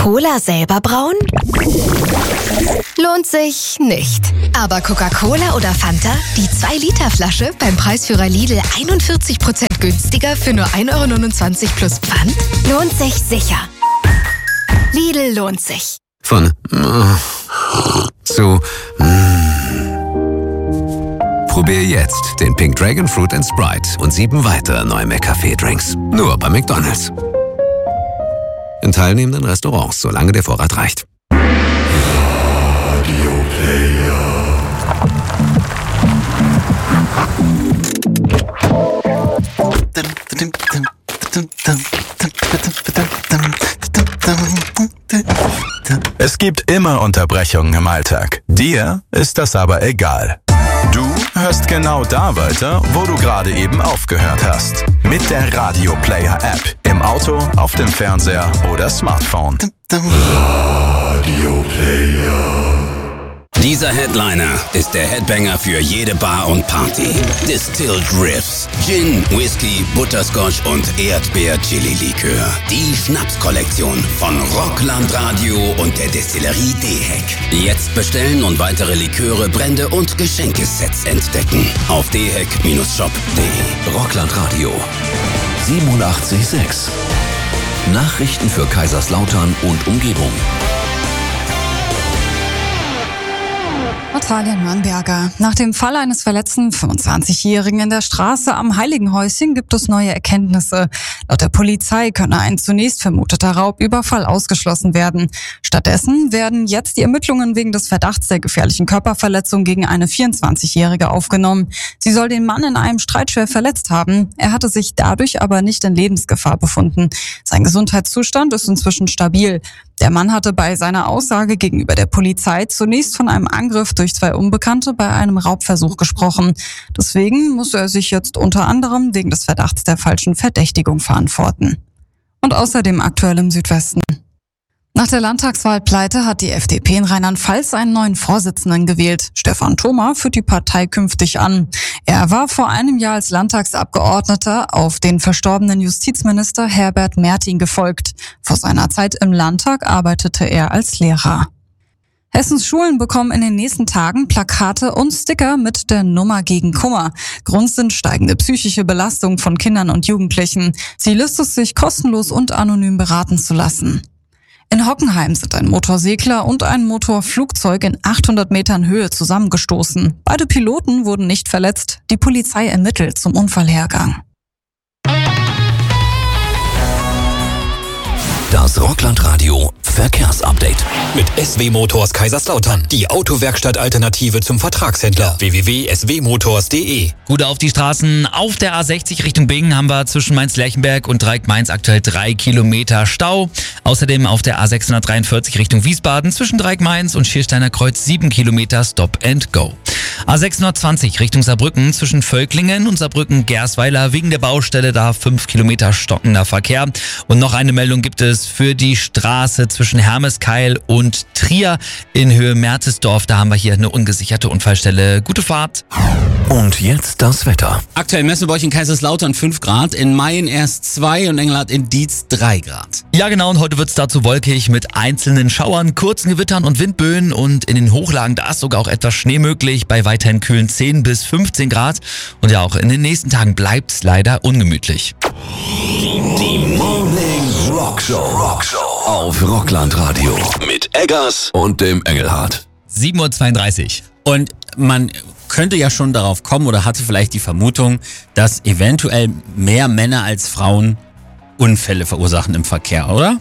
Cola selber brauen? Lohnt sich nicht. Aber Coca-Cola oder Fanta? Die 2-Liter-Flasche beim Preisführer Lidl 41% günstiger für nur 1,29 € plus Pfand? Lohnt sich sicher. Lidl lohnt sich. Von zu Probier jetzt den Pink Dragon Fruit & Sprite und 7 weitere neue McCafé-Drinks. Nur bei McDonald's. In teilnehmenden Restaurants, solange der Vorrat reicht. Es gibt immer Unterbrechungen im Alltag. Dir ist das aber egal. Du hörst genau da weiter, wo du gerade eben aufgehört hast. Mit der Radio Player App. Im Auto, auf dem Fernseher oder Smartphone. Radio Player. Dieser Headliner ist der Headbanger für jede Bar und Party. Distilled Riffs, Gin, Whisky, Butterscotch und Erdbeer-Chili-Likör. Die Schnapskollektion von Rockland Radio und der Destillerie Dehek. Jetzt bestellen und weitere Liköre, Brände und Geschenkesets entdecken. Auf dehek-shop.de. Rockland Radio 87,6. Nachrichten für Kaiserslautern und Umgebung. Natalia Nürnberger. Nach dem Fall eines verletzten 25-Jährigen in der Straße am Heiligenhäuschen gibt es neue Erkenntnisse. Laut der Polizei könne ein zunächst vermuteter Raubüberfall ausgeschlossen werden. Stattdessen werden jetzt die Ermittlungen wegen des Verdachts der gefährlichen Körperverletzung gegen eine 24-Jährige aufgenommen. Sie soll den Mann in einem Streit schwer verletzt haben. Er hatte sich dadurch aber nicht in Lebensgefahr befunden. Sein Gesundheitszustand ist inzwischen stabil. Der Mann hatte bei seiner Aussage gegenüber der Polizei zunächst von einem Angriff durch 2 Unbekannte bei einem Raubversuch gesprochen. Deswegen muss er sich jetzt unter anderem wegen des Verdachts der falschen Verdächtigung verantworten. Und außerdem aktuell im Südwesten. Nach der Landtagswahlpleite hat die FDP in Rheinland-Pfalz einen neuen Vorsitzenden gewählt. Stefan Thoma führt die Partei künftig an. Er war vor einem Jahr als Landtagsabgeordneter auf den verstorbenen Justizminister Herbert Mertin gefolgt. Vor seiner Zeit im Landtag arbeitete er als Lehrer. Hessens Schulen bekommen in den nächsten Tagen Plakate und Sticker mit der Nummer gegen Kummer. Grund sind steigende psychische Belastung von Kindern und Jugendlichen. Ziel ist es, sich kostenlos und anonym beraten zu lassen. In Hockenheim sind ein Motorsegler und ein Motorflugzeug in 800 Metern Höhe zusammengestoßen. Beide Piloten wurden nicht verletzt. Die Polizei ermittelt zum Unfallhergang. Das Rockland Radio Verkehrsupdate. Mit SW Motors Kaiserslautern. Die Autowerkstatt-Alternative zum Vertragshändler. www.swmotors.de. Gut auf die Straßen. Auf der A60 Richtung Bingen haben wir zwischen Mainz-Lerchenberg und Dreieck-Mainz aktuell 3 Kilometer Stau. Außerdem auf der A643 Richtung Wiesbaden zwischen Dreieck-Mainz und Schiersteiner Kreuz 7 Kilometer Stop and Go. A620 Richtung Saarbrücken zwischen Völklingen und Saarbrücken-Gersweiler wegen der Baustelle da 5 Kilometer stockender Verkehr. Und noch eine Meldung gibt es für die Straße zwischen Hermeskeil und Trier in Höhe Mertesdorf. Da haben wir hier eine ungesicherte Unfallstelle. Gute Fahrt. Und jetzt das Wetter. Aktuell messen wir euch in Kaiserslautern 5 Grad, in Mayen erst 2 und Engelhardt in Dietz 3 Grad. Ja genau, und heute wird's dazu wolkig mit einzelnen Schauern, kurzen Gewittern und Windböen. Und in den Hochlagen, da ist sogar auch etwas Schnee möglich, bei weiterhin kühlen 10 bis 15 Grad. Und ja, auch in den nächsten Tagen bleibt's leider ungemütlich. Die Morning Rockshow auf Rockland Radio mit Eggers und dem Engelhardt. 7:32 Uhr. Und man könnte ja schon darauf kommen oder hatte vielleicht die Vermutung, dass eventuell mehr Männer als Frauen Unfälle verursachen im Verkehr, oder?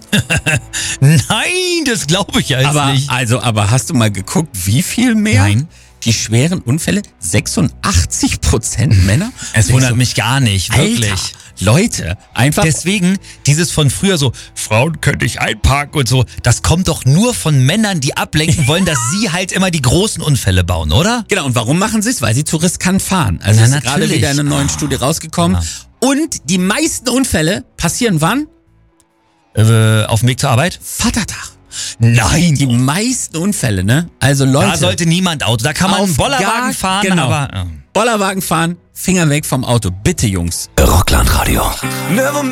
Nein, das glaube ich ja jetzt nicht. Aber hast du mal geguckt, wie viel mehr? Nein. Die schweren Unfälle, 86% Männer? Es wundert mich gar nicht, wirklich. Alter, Leute, einfach... Deswegen, dieses von früher so, Frauen könnte ich einparken und so, das kommt doch nur von Männern, die ablenken wollen, dass sie halt immer die großen Unfälle bauen, oder? Genau, und warum machen sie es? Weil sie zu riskant fahren. Also ist gerade wieder in einer neuen Studie rausgekommen. Ja. Und die meisten Unfälle passieren wann? Auf dem Weg zur Arbeit? Vatertag. Nein. Die meisten Unfälle, ne? Also Leute. Da sollte niemand Auto. Da kann man einen Bollerwagen fahren, genau. Aber... Bollerwagen fahren, Finger weg vom Auto. Bitte, Jungs. Rockland Radio.